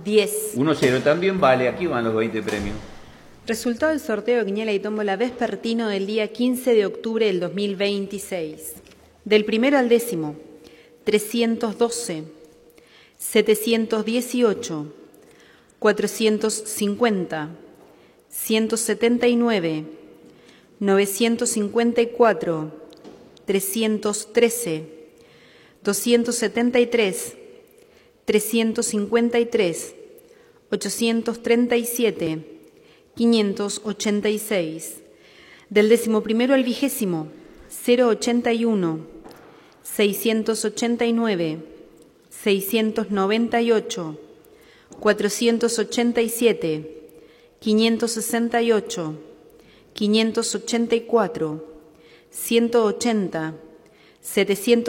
10. 1-0 también vale. Aquí van los 20 premios. Resultado del sorteo de Quiniela y Tómbola vespertino del día 15 de octubre del 2026. Del primero al décimo, 312, 718, 450, 179, 954, 313, 273, 353, 837, 586. Del 11º al 20º, 081, 689, 698, 487, 568, 584, 180, 700.